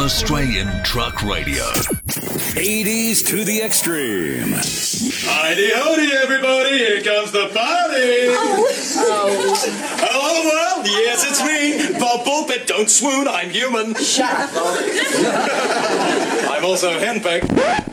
Australian Truck Radio. 80s to the extreme. Howdy, everybody. Here comes the party. Hello, world. Yes, it's me. Bob Bullpit. Don't swoon. I'm human. Shut up. I'm also henpecked.